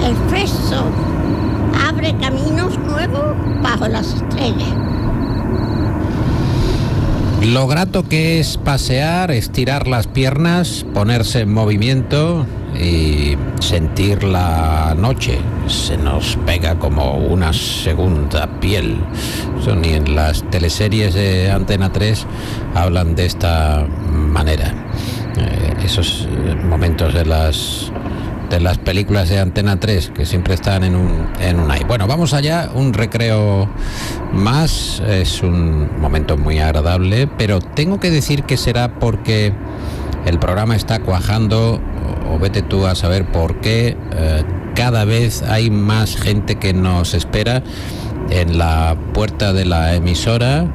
El fresco abre caminos nuevos bajo las estrellas. Lo grato que es pasear, estirar las piernas, ponerse en movimiento y sentir la noche. Se nos pega como una segunda piel. Eso ni en las teleseries de Antena 3 hablan de esta manera. Esos momentos de las películas de Antena 3 que siempre están en un aire. Bueno, vamos allá, un recreo más, es un momento muy agradable, pero tengo que decir que será porque el programa está cuajando, o vete tú a saber por qué. Cada vez hay más gente que nos espera en la puerta de la emisora.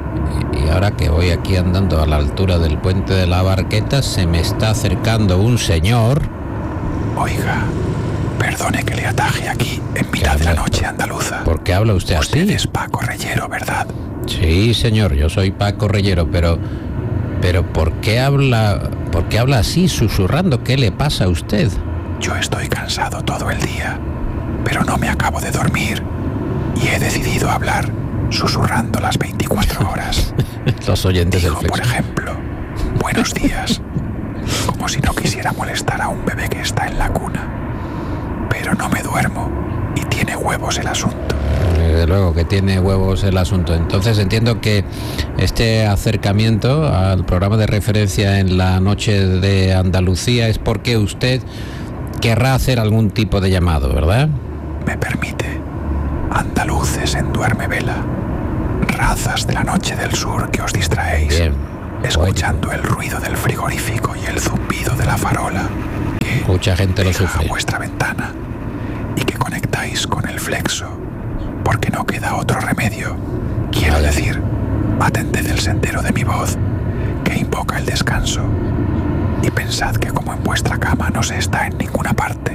Y ahora que voy aquí andando a la altura del puente de la Barqueta, se me está acercando un señor. Oiga, perdone que le ataje aquí en mitad de la noche andaluza. ¿Por qué habla usted así? Usted es Paco Reyero, ¿verdad? Sí, señor, yo soy Paco Reyero, pero ¿por qué habla así, susurrando? ¿Qué le pasa a usted? Yo estoy cansado todo el día, pero no me acabo de dormir y he decidido hablar susurrando las 24 horas. Los oyentes Digo, del Flexo. por ejemplo, buenos días, como si no quisiera molestar a un bebé que está en la cuna. Pero no me duermo y tiene huevos el asunto. Desde luego que tiene huevos el asunto. Entonces entiendo que este acercamiento al programa de referencia en la noche de Andalucía es porque usted querrá hacer algún tipo de llamado, ¿verdad? Me permite. Andaluces en duerme vela, razas de la noche del sur que os distraéis, bien, escuchando el ruido del frigorífico y el zumbido de la farola que mucha gente lo llega sufre a vuestra ventana, y que conectáis con el Flexo, porque no queda otro remedio. Quiero decir, atended el sendero de mi voz, que invoca el descanso, y pensad que como en vuestra cama no se está en ninguna parte,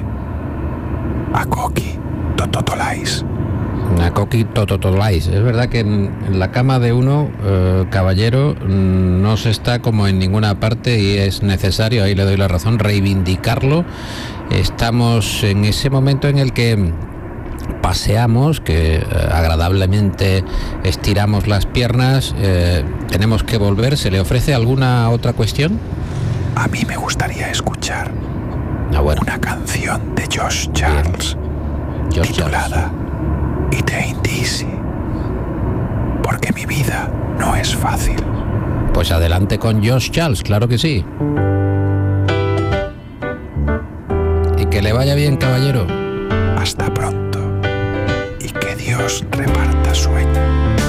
Acoqui tototolais. Nakoki tototolais. Es verdad que en la cama de uno, caballero, no se está como en ninguna parte y es necesario, ahí le doy la razón, reivindicarlo. Estamos en ese momento en el que paseamos, que agradablemente estiramos las piernas, tenemos que volver. ¿Se le ofrece alguna otra cuestión? A mí me gustaría escuchar bueno, una canción de Josh Charles, titulada It Ain't Easy, porque mi vida no es fácil. Pues adelante con Josh Charles, claro que sí. Y que le vaya bien, caballero. Hasta pronto, y que Dios reparta sueño.